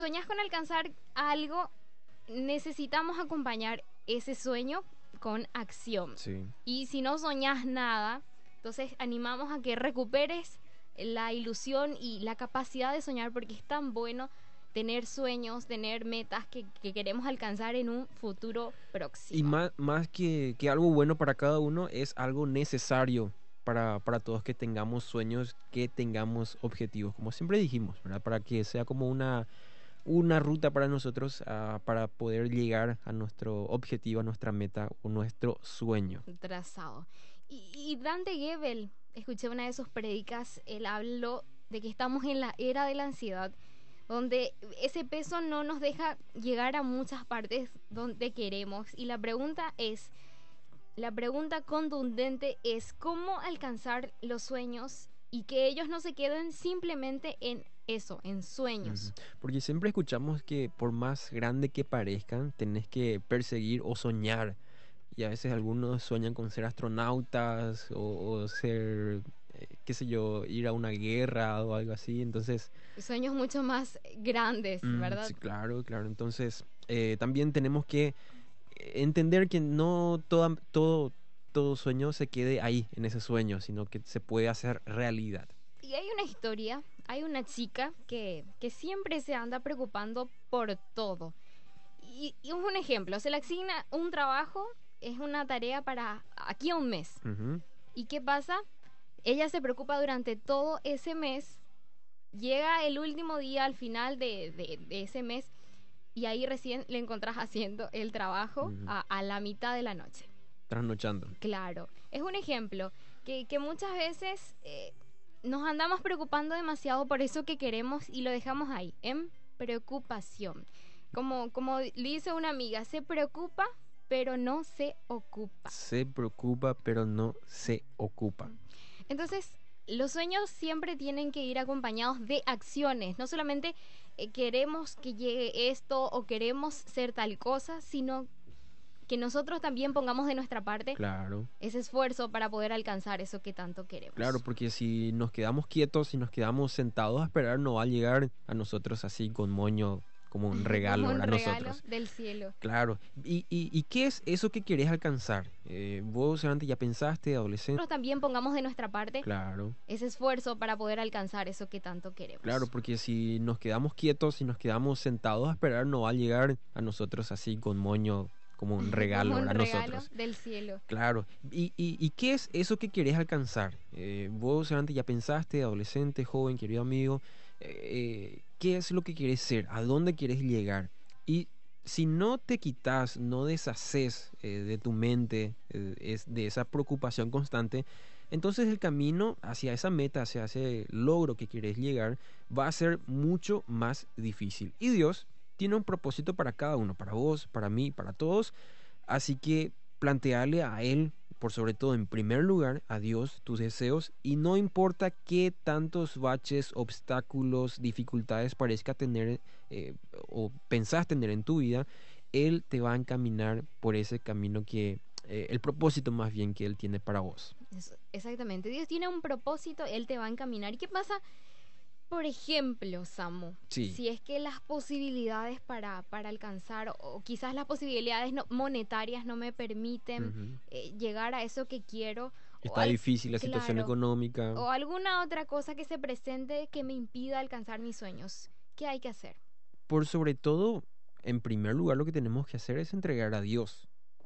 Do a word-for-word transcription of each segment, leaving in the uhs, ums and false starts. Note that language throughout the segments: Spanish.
Sueñas con alcanzar algo, necesitamos acompañar ese sueño con acción. Sí. Y si no soñas nada, entonces animamos a que recuperes la ilusión y la capacidad de soñar, porque es tan bueno tener sueños, tener metas que, que queremos alcanzar en un futuro Y próximo. más, más que, que algo bueno para cada uno, es algo necesario para, para todos, que tengamos sueños, que tengamos objetivos, como siempre dijimos, ¿verdad? Para que sea como una, una ruta para nosotros, ah, para poder llegar a nuestro objetivo, a nuestra meta o nuestro sueño. Trazado. Y, y Dante Gebel, escuché una de sus predicas, él habló de que estamos en la era de la ansiedad, donde ese peso no nos deja llegar a muchas partes donde queremos. Y la pregunta es, la pregunta contundente es cómo alcanzar los sueños y que ellos no se queden simplemente en eso, en Ujú. sueños. Porque siempre escuchamos que por más grande que parezcan, tenés que perseguir o soñar. Y a veces algunos sueñan con ser astronautas o, o ser, eh, qué sé yo, ir a una guerra o algo así. Entonces, Sueños mucho más grandes, mm, ¿verdad? sí, claro, claro. Entonces, eh, también tenemos que entender que no toda- todo, todo sueño se quede ahí, en ese sueño, sino que se puede hacer realidad. Y hay una historia, hay una chica que, que siempre se anda preocupando por todo. Y, y un ejemplo, se le asigna un trabajo, es una tarea para aquí a un mes. Ujú. ¿Y qué pasa? Ella se preocupa durante todo ese mes, llega el último día al final de, de- de ese mes y ahí recién le encontrás haciendo el trabajo Ujú. a, a la mitad de la noche. Trasnochando. Claro, es un ejemplo que, que muchas veces eh, nos andamos preocupando demasiado por eso que queremos y lo dejamos ahí, en preocupación. Como, como dice una amiga, se preocupa, pero no se ocupa. Se preocupa, pero no se ocupa. Entonces, los sueños siempre tienen que ir acompañados de acciones. No solamente eh, queremos que llegue esto o queremos ser tal cosa, sino que nosotros también pongamos de nuestra parte Claro. ese esfuerzo para poder alcanzar eso que tanto Claro, queremos. porque si nos quedamos quietos, si nos quedamos sentados a esperar, no va a llegar a nosotros así con moño, como un Como regalo, un ¿verdad? regalo Nosotros. del cielo. Claro. ¿Y, y, y qué es eso que querés alcanzar? Eh, vos antes ya pensaste, adolescente. Nosotros también pongamos de nuestra parte Claro, ese esfuerzo para poder alcanzar eso que tanto claro, queremos. porque si nos quedamos quietos, si nos quedamos sentados a esperar, no va a llegar a nosotros así con moño, como un Como regalo, un ¿verdad? regalo Nosotros. del cielo. Claro. ¿Y, y, y qué es eso que querés alcanzar? Eh, vos antes ya pensaste, adolescente, joven, querido amigo, eh, ¿qué es lo que querés ser? ¿A dónde querés llegar? Y si no te quitas, no deshaces eh, de tu mente, eh, es, de esa preocupación constante, entonces el camino hacia esa meta, hacia ese logro que querés llegar, va a ser mucho más difícil. Y Dios tiene un propósito para cada uno, para vos, para mí, para todos. Así que plantearle a Él, por sobre todo en primer lugar, a Dios tus deseos, y no importa qué tantos baches, obstáculos, dificultades parezca tener eh, o pensás tener en tu vida, Él te va a encaminar por ese camino que, eh, el propósito más bien que Él tiene para vos. Eso, exactamente. Dios tiene un propósito, Él te va a encaminar. ¿Y qué pasa? Por ejemplo, Samu, Sí. si es que las posibilidades para, para alcanzar o quizás las posibilidades no- monetarias no me permiten Ujú. eh, llegar a eso que quiero, o Está al- difícil la situación claro, económica. o alguna otra cosa que se presente que me impida alcanzar mis sueños, ¿qué hay que hacer? Por sobre todo, en primer lugar, lo que tenemos que hacer es entregar a Dios.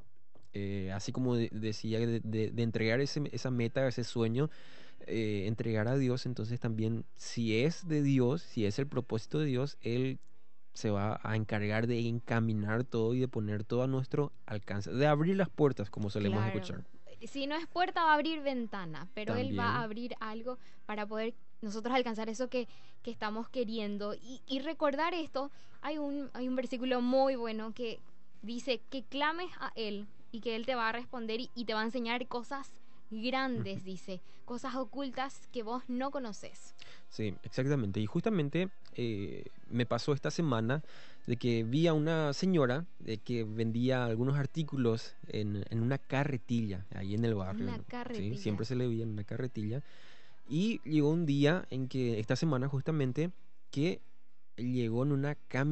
Eh, así como de- decía, de, de- de entregar ese- esa meta, ese sueño, eh, entregar a Dios, entonces también, si es de Dios, si es el propósito de Dios, Él se va a encargar de encaminar todo y de poner todo a nuestro alcance, de abrir las puertas, como solemos Claro, escuchar. si no es puerta va a abrir ventana, pero Él va a También. abrir algo para poder nosotros alcanzar eso que, que estamos queriendo. Y, y recordar esto, hay un, hay un versículo muy bueno que dice que clames a Él y que Él te va a responder y, y te va a enseñar cosas Ujú. grandes, dice, cosas ocultas que vos no conoces. Sí, exactamente. Y justamente eh, me pasó esta semana de que vi a una señora de que vendía algunos artículos en, en una carretilla ahí en el barrio, Una ¿no? Sí, carretilla. siempre se le veía en una carretilla. Y llegó un día en que esta semana justamente que llegó en una camioneta